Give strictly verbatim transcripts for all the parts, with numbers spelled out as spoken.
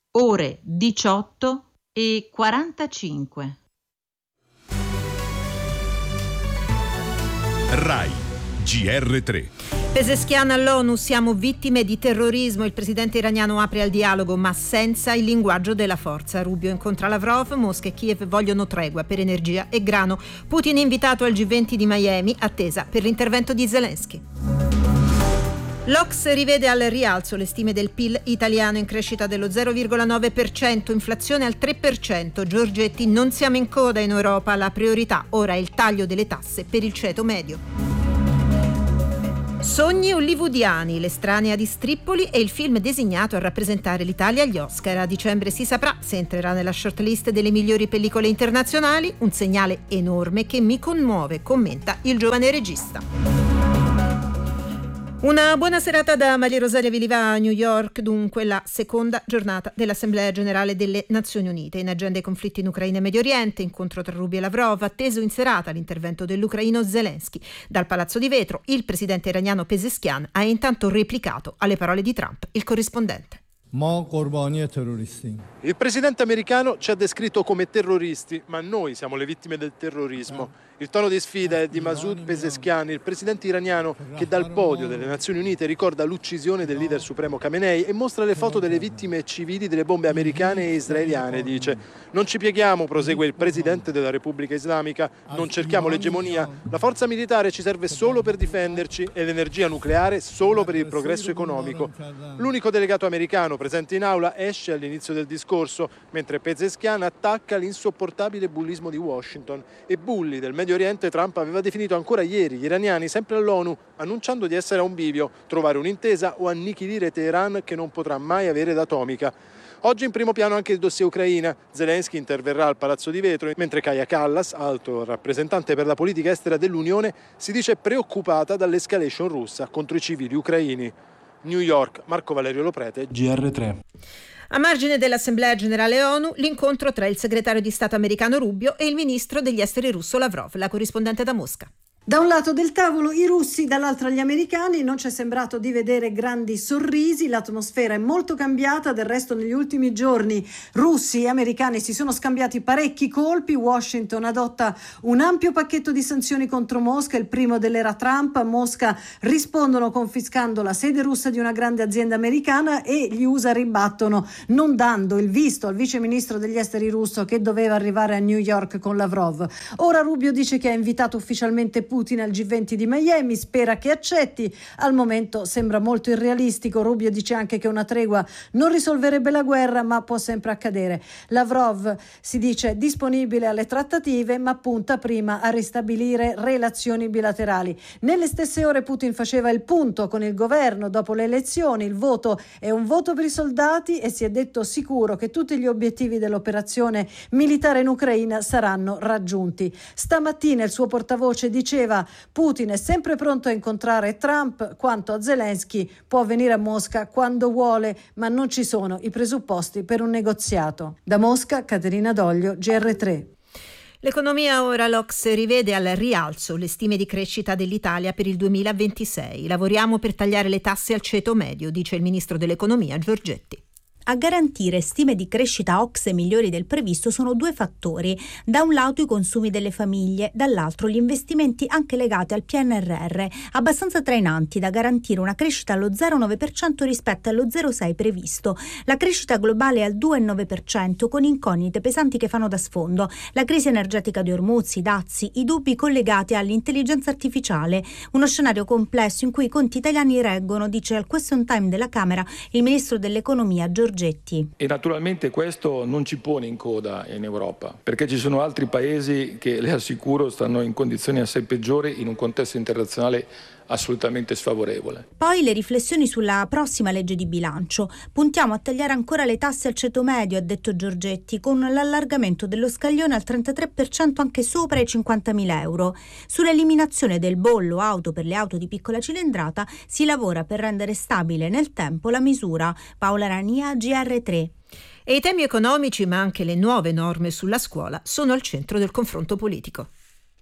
ore diciotto e quarantacinque. Rai G R tre. Pezeshkian all'ONU, siamo vittime di terrorismo. Il presidente iraniano apre al dialogo ma senza il linguaggio della forza. Rubio incontra Lavrov, Mosca e Kiev vogliono tregua per energia e grano. Putin è invitato al G venti di Miami, attesa per l'intervento di Zelensky. L'O C S E rivede al rialzo le stime del P I L italiano in crescita dello zero virgola nove per cento, inflazione al tre per cento. Giorgetti, non siamo in coda in Europa, la priorità ora è il taglio delle tasse per il ceto medio. Sogni hollywoodiani, L'estranea di Strippoli è il film designato a rappresentare l'Italia agli Oscar. A dicembre si saprà se entrerà nella shortlist delle migliori pellicole internazionali, un segnale enorme che mi commuove, commenta il giovane regista. Una buona serata da Maria Rosaria Viliva a New York, dunque la seconda giornata dell'Assemblea Generale delle Nazioni Unite. In agenda i conflitti in Ucraina e Medio Oriente, incontro tra Rubio e Lavrov, atteso in serata l'intervento dell'ucraino Zelensky. Dal Palazzo di Vetro il presidente iraniano Pezeshkian ha intanto replicato alle parole di Trump. Il corrispondente. Il presidente americano ci ha descritto come terroristi, ma noi siamo le vittime del terrorismo. Il tono di sfida è di Masoud Pezeshkian, il presidente iraniano che dal podio delle Nazioni Unite ricorda l'uccisione del leader supremo Khamenei e mostra le foto delle vittime civili delle bombe americane e israeliane. Dice: non ci pieghiamo, prosegue il presidente della Repubblica Islamica, non cerchiamo l'egemonia, la forza militare ci serve solo per difenderci e l'energia nucleare solo per il progresso economico. L'unico delegato americano presente in aula esce all'inizio del discorso, mentre Pezeshkian attacca l'insopportabile bullismo di Washington. E bulli del Medio Oriente Trump aveva definito ancora ieri gli iraniani, sempre all'ONU, annunciando di essere a un bivio, trovare un'intesa o annichilire Teheran, che non potrà mai avere d'atomica. Oggi in primo piano anche il dossier Ucraina. Zelensky interverrà al Palazzo di Vetro, mentre Kaja Kallas, alto rappresentante per la politica estera dell'Unione, si dice preoccupata dall'escalation russa contro i civili ucraini. New York, Marco Valerio Loprete, G R tre. A margine dell'Assemblea Generale ONU, l'incontro tra il segretario di Stato americano Rubio e il ministro degli esteri russo Lavrov, la corrispondente da Mosca. Da un lato del tavolo i russi, dall'altro gli americani. Non ci è sembrato di vedere grandi sorrisi, l'atmosfera è molto cambiata. Del resto negli ultimi giorni russi e americani si sono scambiati parecchi colpi. Washington adotta un ampio pacchetto di sanzioni contro Mosca, il primo dell'era Trump. A Mosca rispondono confiscando la sede russa di una grande azienda americana e gli U S A ribattono non dando il visto al vice ministro degli esteri russo che doveva arrivare a New York con Lavrov. Ora Rubio dice che ha invitato ufficialmente Putin Putin al G venti di Miami, spera che accetti. Al momento sembra molto irrealistico. Rubio dice anche che una tregua non risolverebbe la guerra, ma può sempre accadere. Lavrov si dice disponibile alle trattative, ma punta prima a ristabilire relazioni bilaterali. Nelle stesse ore Putin faceva il punto con il governo dopo le elezioni. Il voto è un voto per i soldati e si è detto sicuro che tutti gli obiettivi dell'operazione militare in Ucraina saranno raggiunti. Stamattina il suo portavoce diceva: Putin è sempre pronto a incontrare Trump, quanto a Zelensky può venire a Mosca quando vuole, ma non ci sono i presupposti per un negoziato. Da Mosca, Caterina Doglio, G R tre. L'economia ora, l'O C S E rivede al rialzo le stime di crescita dell'Italia per il duemilaventisei. Lavoriamo per tagliare le tasse al ceto medio, dice il ministro dell'economia Giorgetti. A garantire stime di crescita O C S E migliori del previsto sono due fattori: da un lato i consumi delle famiglie, dall'altro gli investimenti anche legati al P N R R, abbastanza trainanti da garantire una crescita allo zero virgola nove per cento rispetto allo zero virgola sei per cento previsto. La crescita globale è al due virgola nove per cento, con incognite pesanti che fanno da sfondo: la crisi energetica di Hormuz, i dazi, i dubbi collegati all'intelligenza artificiale. Uno scenario complesso in cui i conti italiani reggono, dice al question time della Camera il ministro dell'economia Giorgetti. E naturalmente questo non ci pone in coda in Europa, perché ci sono altri paesi che, le assicuro, stanno in condizioni assai peggiori in un contesto internazionale assolutamente sfavorevole. Poi le riflessioni sulla prossima legge di bilancio. Puntiamo a tagliare ancora le tasse al ceto medio, ha detto Giorgetti, con l'allargamento dello scaglione al trentatré per cento anche sopra i cinquantamila euro. Sull'eliminazione del bollo auto per le auto di piccola cilindrata si lavora per rendere stabile nel tempo la misura. Paola Rania, G R tre. E i temi economici, ma anche le nuove norme sulla scuola, sono al centro del confronto politico.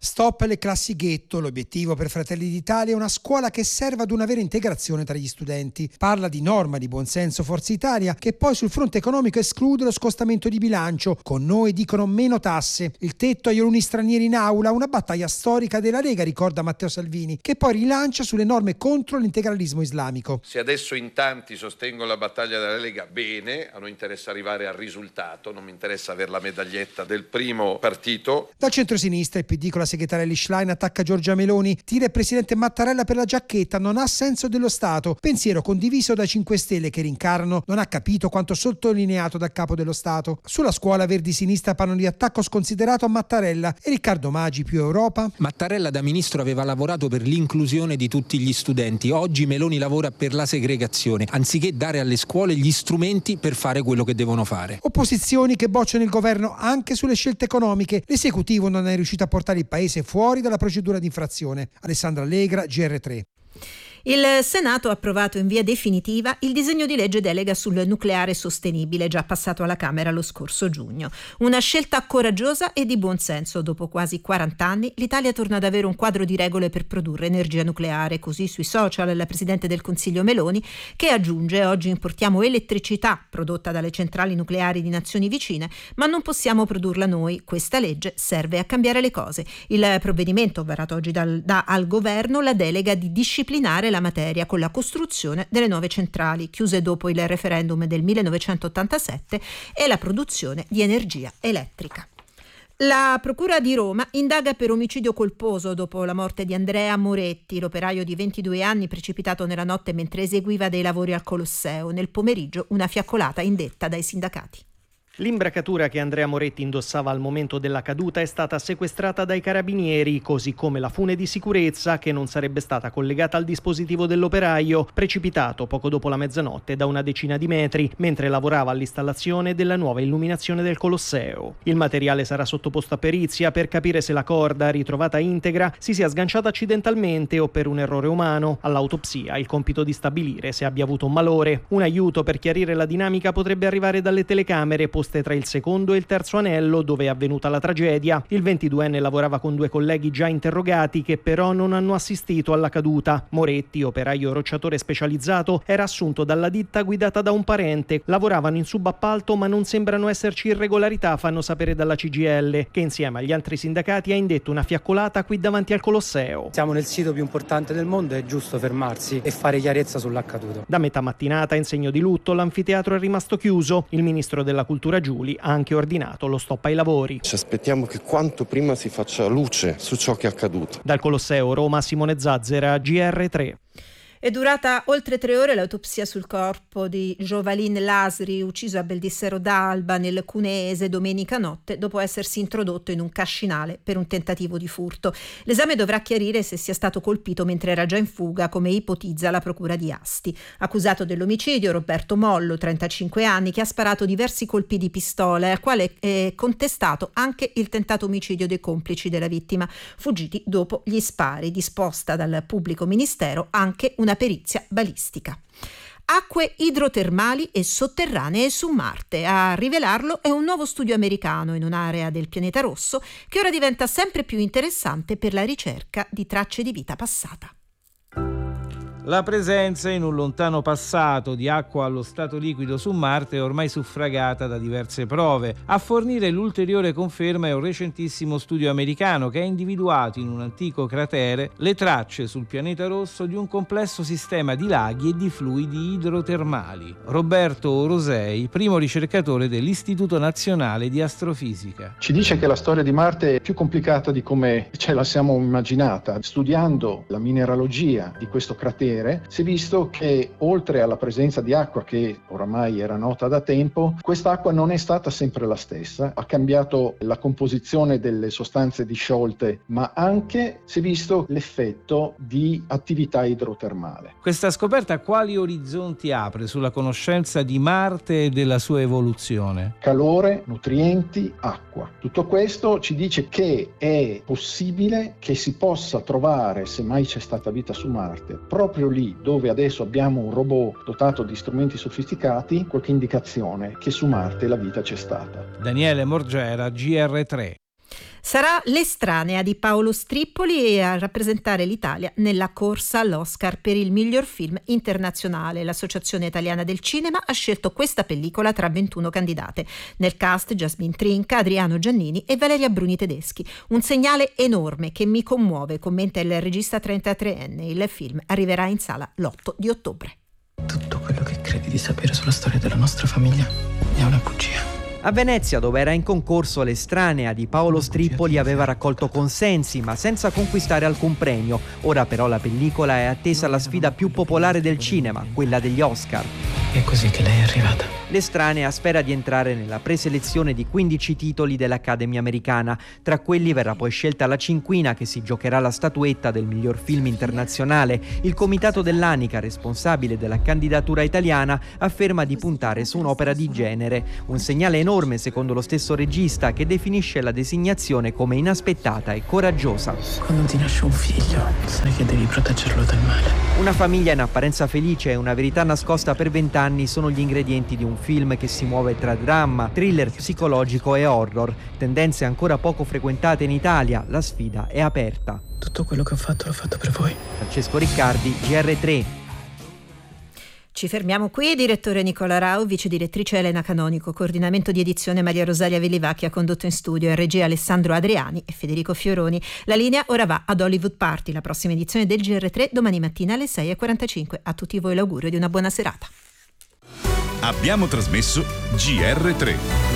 Stop alle classi ghetto. L'obiettivo per Fratelli d'Italia è una scuola che serva ad una vera integrazione tra gli studenti. Parla di norma di buonsenso Forza Italia, che poi sul fronte economico esclude lo scostamento di bilancio. Con noi dicono meno tasse. Il tetto agli alunni stranieri in aula, una battaglia storica della Lega, ricorda Matteo Salvini, che poi rilancia sulle norme contro l'integralismo islamico. Se adesso in tanti sostengono la battaglia della Lega, bene, a noi interessa arrivare al risultato, non mi interessa avere la medaglietta del primo partito. Dal centro-sinistra il P D con la segretaria Elly Schlein attacca Giorgia Meloni, tira il presidente Mattarella per la giacchetta, non ha senso dello Stato. Pensiero condiviso dai cinque Stelle che rincarano, non ha capito quanto sottolineato dal capo dello Stato. Sulla scuola Verdi-Sinistra parlano di attacco sconsiderato a Mattarella e Riccardo Maggi, più Europa. Mattarella da ministro aveva lavorato per l'inclusione di tutti gli studenti, oggi Meloni lavora per la segregazione, anziché dare alle scuole gli strumenti per fare quello che devono fare. Opposizioni che bocciano il governo anche sulle scelte economiche. L'esecutivo non è riuscito a portare il paese fuori dalla procedura di infrazione. Alessandra Allegra, G R tre. Il Senato ha approvato in via definitiva il disegno di legge delega sul nucleare sostenibile, già passato alla Camera lo scorso giugno. Una scelta coraggiosa e di buon senso. Dopo quasi quaranta anni l'Italia torna ad avere un quadro di regole per produrre energia nucleare. Così sui social la Presidente del Consiglio Meloni, che aggiunge: oggi importiamo elettricità prodotta dalle centrali nucleari di nazioni vicine, ma non possiamo produrla noi. Questa legge serve a cambiare le cose. Il provvedimento varato oggi dal, dà al governo la delega di disciplinare la la materia con la costruzione delle nuove centrali chiuse dopo il referendum del millenovecentottantasette e la produzione di energia elettrica. La Procura di Roma indaga per omicidio colposo dopo la morte di Andrea Moretti, l'operaio di ventidue anni precipitato nella notte mentre eseguiva dei lavori al Colosseo. Nel pomeriggio una fiaccolata indetta dai sindacati. L'imbracatura che Andrea Moretti indossava al momento della caduta è stata sequestrata dai carabinieri, così come la fune di sicurezza che non sarebbe stata collegata al dispositivo dell'operaio, precipitato poco dopo la mezzanotte da una decina di metri, mentre lavorava all'installazione della nuova illuminazione del Colosseo. Il materiale sarà sottoposto a perizia per capire se la corda, ritrovata integra, si sia sganciata accidentalmente o per un errore umano. All'autopsia il compito di stabilire se abbia avuto un malore. Un aiuto per chiarire la dinamica potrebbe arrivare dalle telecamere poste tra il secondo e il terzo anello dove è avvenuta la tragedia. Il ventiduenne lavorava con due colleghi già interrogati che però non hanno assistito alla caduta. Moretti, operaio rocciatore specializzato, era assunto dalla ditta guidata da un parente. Lavoravano in subappalto ma non sembrano esserci irregolarità, fanno sapere dalla C G I L, che insieme agli altri sindacati ha indetto una fiaccolata qui davanti al Colosseo. Siamo nel sito più importante del mondo, è giusto fermarsi e fare chiarezza sull'accaduto. Da metà mattinata, in segno di lutto, l'anfiteatro è rimasto chiuso. Il ministro della Cultura Giuli ha anche ordinato lo stop ai lavori. Ci aspettiamo che quanto prima si faccia luce su ciò che è accaduto. Dal Colosseo Roma, Simone Zazzera, G R tre. È durata oltre tre ore l'autopsia sul corpo di Jovalin Lasri, ucciso a Beldissero d'Alba nel Cuneese domenica notte dopo essersi introdotto in un cascinale per un tentativo di furto. L'esame dovrà chiarire se sia stato colpito mentre era già in fuga, come ipotizza la procura di Asti. Accusato dell'omicidio Roberto Mollo, trentacinque anni, che ha sparato diversi colpi di pistola e al quale è contestato anche il tentato omicidio dei complici della vittima, fuggiti dopo gli spari. Disposta dal pubblico ministero anche una perizia balistica. Acque idrotermali e sotterranee su Marte. A rivelarlo è un nuovo studio americano in un'area del pianeta rosso che ora diventa sempre più interessante per la ricerca di tracce di vita passata. La presenza in un lontano passato di acqua allo stato liquido su Marte è ormai suffragata da diverse prove. A fornire l'ulteriore conferma è un recentissimo studio americano che ha individuato in un antico cratere le tracce sul pianeta rosso di un complesso sistema di laghi e di fluidi idrotermali. Roberto Orosei, primo ricercatore dell'Istituto Nazionale di Astrofisica. Ci dice che la storia di Marte è più complicata di come ce la siamo immaginata. Studiando la mineralogia di questo cratere si è visto che oltre alla presenza di acqua che oramai era nota da tempo, quest'acqua non è stata sempre la stessa, ha cambiato la composizione delle sostanze disciolte, ma anche si è visto l'effetto di attività idrotermale. Questa scoperta quali orizzonti apre sulla conoscenza di Marte e della sua evoluzione? Calore, nutrienti, acqua. Tutto questo ci dice che è possibile che si possa trovare, se mai c'è stata vita su Marte, proprio lì dove adesso abbiamo un robot dotato di strumenti sofisticati, qualche indicazione che su Marte la vita c'è stata. Daniele Morgera, G R tre. Sarà L'estranea di Paolo Strippoli a rappresentare l'Italia nella corsa all'Oscar per il miglior film internazionale. L'Associazione Italiana del Cinema ha scelto questa pellicola tra ventuno candidate. Nel cast Jasmine Trinca, Adriano Giannini e Valeria Bruni Tedeschi. Un segnale enorme che mi commuove, commenta il regista trentatreenne. Il film arriverà in sala l'otto di ottobre. Tutto quello che credi di sapere sulla storia della nostra famiglia è una bugia. A Venezia, dove era in concorso L'estranea di Paolo Strippoli, aveva raccolto consensi ma senza conquistare alcun premio. Ora però la pellicola è attesa alla sfida più popolare del cinema, quella degli Oscar. È così che lei è arrivata. L'estranea spera di entrare nella preselezione di quindici titoli dell'Academy americana. Tra quelli verrà poi scelta la cinquina che si giocherà la statuetta del miglior film internazionale. Il comitato dell'Anica, responsabile della candidatura italiana, afferma di puntare su un'opera di genere. Un segnale enorme secondo lo stesso regista, che definisce la designazione come inaspettata e coraggiosa. Quando ti nasce un figlio, sai che devi proteggerlo dal male. Una famiglia in apparenza felice e una verità nascosta per vent'anni sono gli ingredienti di un film che si muove tra dramma, thriller psicologico e horror. Tendenze ancora poco frequentate in Italia, la sfida è aperta. Tutto quello che ho fatto l'ho fatto per voi. Francesco Riccardi, G R tre. Ci fermiamo qui. Direttore Nicola Rau, vice direttrice Elena Canonico, coordinamento di edizione Maria Rosalia Vellivacchi, ha condotto in studio, e regia Alessandro Adriani e Federico Fioroni. La linea ora va ad Hollywood Party, la prossima edizione del G R tre domani mattina alle sei e quarantacinque. A tutti voi l'augurio di una buona serata. Abbiamo trasmesso G R tre.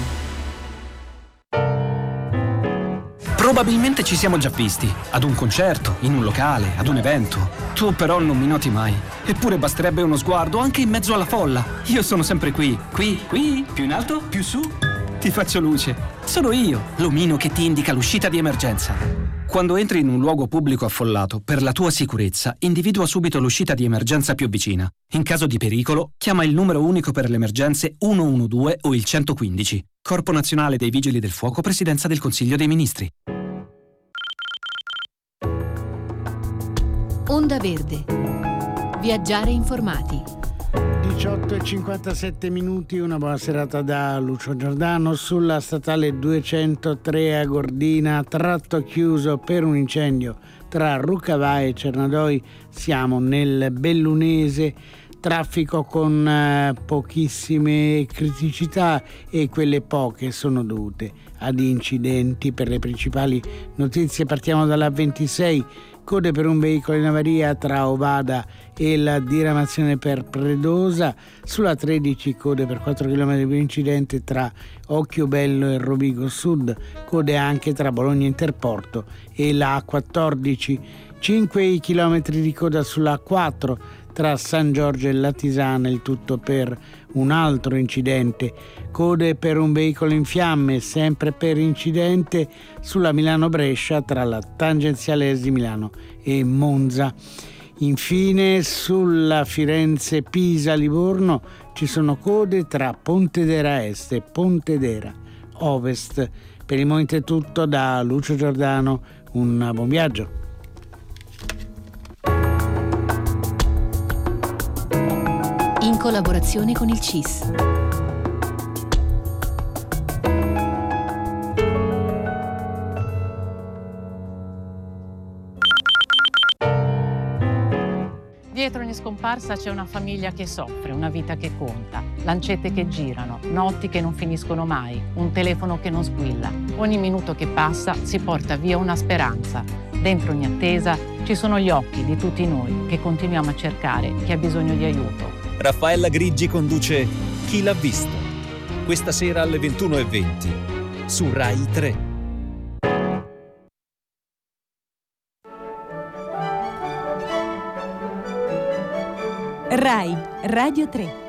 Probabilmente ci siamo già visti, ad un concerto, in un locale, ad un evento. Tu però non mi noti mai. Eppure basterebbe uno sguardo anche in mezzo alla folla. Io sono sempre qui, qui, qui, più in alto, più su. Ti faccio luce. Sono io, l'omino che ti indica l'uscita di emergenza. Quando entri in un luogo pubblico affollato, per la tua sicurezza, individua subito l'uscita di emergenza più vicina. In caso di pericolo, chiama il numero unico per le emergenze uno uno due o il centoquindici. Corpo Nazionale dei Vigili del Fuoco, Presidenza del Consiglio dei Ministri. Onda Verde. Viaggiare informati. diciotto e cinquantasette minuti, una buona serata da Lucio Giordano. Sulla statale duecentotre a Gordina, tratto chiuso per un incendio tra Ruccavà e Cernadoi, siamo nel Bellunese. Traffico con eh, pochissime criticità, e quelle poche sono dovute ad incidenti. Per le principali notizie partiamo dalla ventisei. Code per un veicolo in avaria tra Ovada e la diramazione per Predosa. Sulla tredici code per quattro chilometri per incidente tra Occhiobello e Rovigo Sud. Code anche tra Bologna Interporto e la A quattordici. cinque chilometri di coda sulla A quattro tra San Giorgio e Latisana, il tutto per un altro incidente. Code per un veicolo in fiamme, sempre per incidente, sulla Milano-Brescia tra la tangenziale di Milano e Monza. Infine sulla Firenze-Pisa-Livorno ci sono code tra Pontedera Est e Pontedera Ovest. Per il momento è tutto da Lucio Giordano, un buon viaggio. In collaborazione con il C I S. Dietro ogni scomparsa c'è una famiglia che soffre, una vita che conta, lancette che girano, notti che non finiscono mai, un telefono che non squilla. Ogni minuto che passa si porta via una speranza. Dentro ogni attesa ci sono gli occhi di tutti noi che continuiamo a cercare chi ha bisogno di aiuto. Raffaella Griggi conduce Chi l'ha visto? Questa sera alle ventuno e venti su Rai tre. Rai Radio tre.